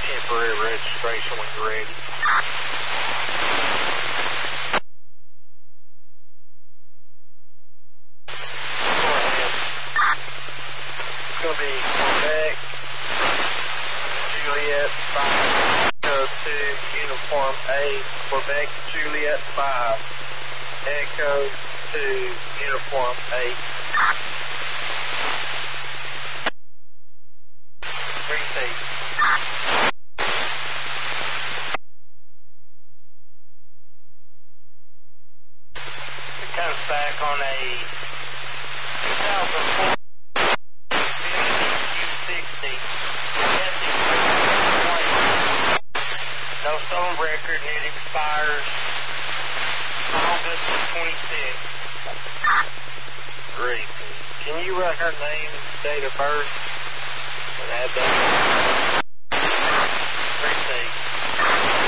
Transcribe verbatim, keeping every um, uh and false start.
temporary registration when you're ready. Go ahead. It's going to be Quebec, Juliet five, Echo two, Uniform eight, Quebec, Juliet five, Echo two, Uniform eight. Repeat. It comes back on a two thousand four Q sixty. No stolen record, and it expires August twenty-sixth. Great. Can you write her name, date of birth, and add that?